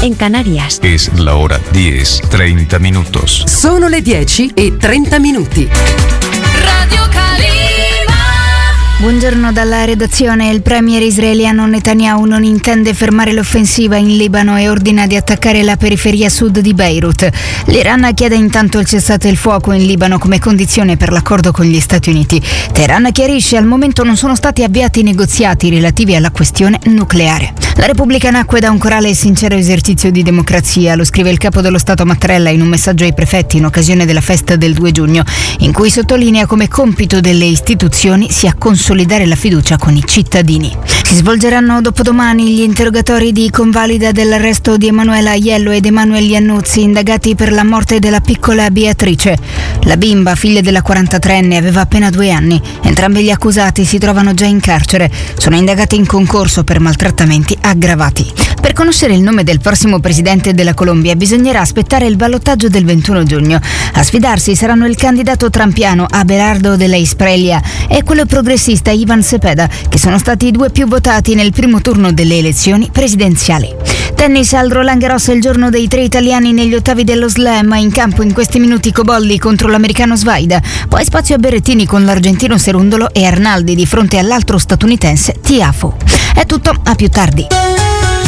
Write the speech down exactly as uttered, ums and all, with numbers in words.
en Canarias. Es la hora diez, treinta minutos. Sono le dieci e trenta minuti. Radio Calima. Buongiorno dalla redazione. Il premier israeliano Netanyahu non intende fermare l'offensiva in Libano e ordina di attaccare la periferia sud di Beirut. L'Iran chiede intanto il cessate il fuoco in Libano come condizione per l'accordo con gli Stati Uniti. Teheran chiarisce: al momento non sono stati avviati negoziati relativi alla questione nucleare. La Repubblica nacque da un corale e sincero esercizio di democrazia, lo scrive il capo dello Stato Mattarella in un messaggio ai prefetti in occasione della festa del due giugno, in cui sottolinea come compito delle istituzioni sia consolidare la fiducia con i cittadini. Si svolgeranno dopodomani gli interrogatori di convalida dell'arresto di Emanuela Aiello ed Emanuele Iannuzzi, indagati per la morte della piccola Beatrice. La bimba, figlia della quarantatreenne, aveva appena due anni. Entrambi gli accusati si trovano già in carcere. Sono indagati in concorso per maltrattamenti aggravati. Per conoscere il nome del prossimo presidente della Colombia bisognerà aspettare il ballottaggio del ventuno giugno. A sfidarsi saranno il candidato trampiano Abelardo de la Espriella e quello progressista Ivan Cepeda, che sono stati i due più votati nel primo turno delle elezioni presidenziali. Tennis al Roland Garros, è il giorno dei tre italiani negli ottavi dello slam. In campo in questi minuti Cobolli contro l'americano Svaida, poi spazio a Berrettini con l'argentino Serundolo e Arnaldi di fronte all'altro statunitense Tiafoe. È tutto, a più tardi.